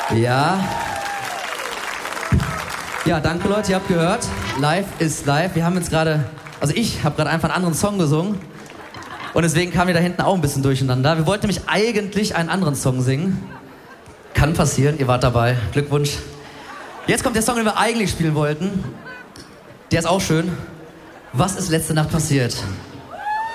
Ja. Ja, danke Leute, ihr habt gehört. Live ist live. Wir haben jetzt gerade, also ich habe gerade einfach einen anderen Song gesungen. Und deswegen kam wir da hinten auch ein bisschen durcheinander. Wir wollten nämlich eigentlich einen anderen Song singen. Kann passieren, ihr wart dabei. Glückwunsch. Jetzt kommt der Song, den wir eigentlich spielen wollten. Der ist auch schön. Was ist letzte Nacht passiert?